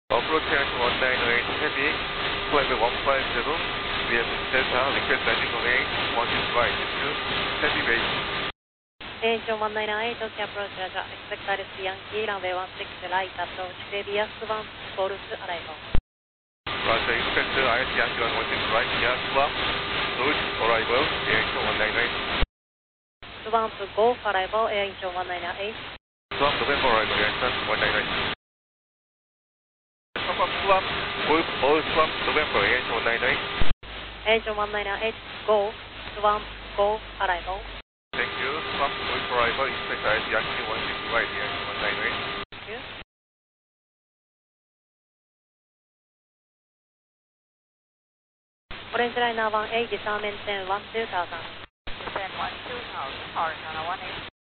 Approach Yankee 198 Heavy, flight 150, VF Delta, request landing on 8, 165, Heavy base. Angel 198, okay, approach Raja, expect RSC Yankee, runway 16, right approach, Previous 1, Golf, arrival. Roger, expect ISC Yankee, runway 16, right, yes, 1, good, arrival, Angel 198. Swamp, Golf, arrival, Angel 198. Swamp, November, arrival, Yankee 199. Swamp, Golf, all Swamp, November, Angel 199. Angel 198, Golf, Swamp, Golf, arrival. Thank you. Swamp, Golf, arrival, expect ISC Yankee 165, Yankee 198. Thank you. Orange Liner 18, disarm maintain 12000. Descend 12000, horizontal 18.